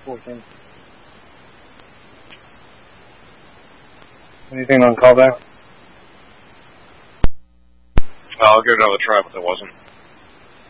14. Anything on callback? I'll give it another try, but there wasn't.